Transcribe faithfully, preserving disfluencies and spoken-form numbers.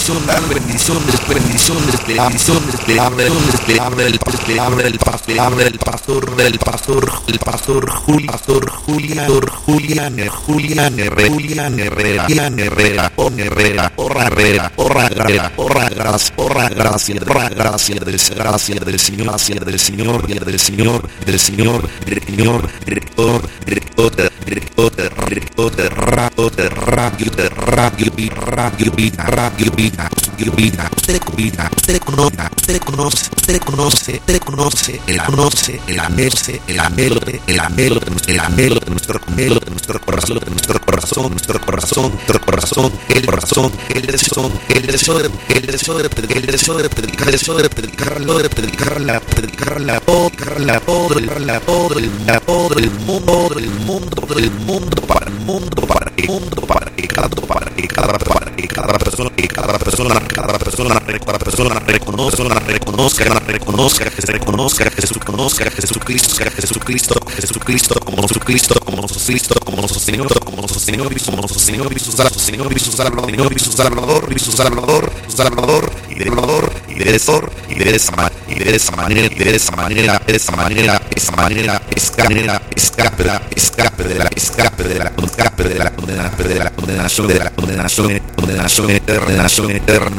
bendición, dale bendiciones, bendiciones, le bendiciones, le abre, le abre el pastor, le abre el pastor, le abre el pastor, el pastor, el pastor, Juli, pastor, Julián, Julián, Julián, Herrera, Julián Herrera, Julián Herrera, On Herrera, Orra Herrera, Orra Herrera, Orra gracia, Orra gracia, Orra gracia del gracia del Señor, gracia del Señor, del Señor, del Señor, director, director, director, director, director de radio, de radio, de radio, radio, vida, radio, vida, radio, vida, usted vida, usted conoce, usted conoce, usted conoce, usted conoce, el conoce, el amerse, el anhelo de, el anhelo de nuestro, el anhelo de nuestro, anhelo de nuestro corazón, de nuestro corazón, nuestro corazón, nuestro corazón, el corazón, el deseo, el deseo de, el deseo de, el deseo de predicar, el deseo de predicarlo, de predicarla, predicarla, predicarla, todo el, la, todo el, la, todo el mundo, del mundo, del mundo, para el mundo, para el mundo, para que cada, para que cada, para que cada persona, que cada persona, cada persona, cada persona reconozca, reconozca, reconozca, que se reconozca, que Jesús conozca, Jesucristo, Jesucristo, Jesucristo, como su Cristo, como su Cristo, como su Señor, como su Señor, como su Señor, y su Señor, y su Salvador, y su Salvador, y su Salvador, su Salvador, y de Salvador, y de Desor, y de esa manera, y de esa manera, y de esa manera, de esa manera, esa manera, escape, escape, escape de la, escape de la, escape de la condenación, de la condenación, de la condenación, condenación eterna, condenación eterna.